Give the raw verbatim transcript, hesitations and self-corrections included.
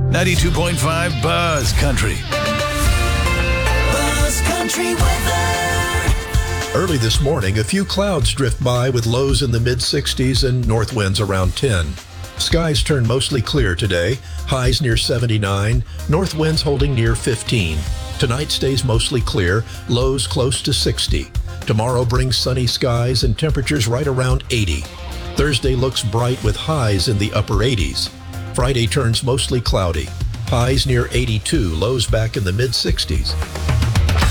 ninety-two point five Buzz Country. Buzz Country weather. Early this morning, a few clouds drift by with lows in the mid sixties and north winds around ten. Skies turn mostly clear today, highs near seventy-nine, north winds holding near fifteen. Tonight stays mostly clear, lows close to sixty. Tomorrow brings sunny skies and temperatures right around eighty. Thursday looks bright with highs in the upper eighties. Friday turns mostly cloudy. Highs near eighty-two, lows back in the mid sixties.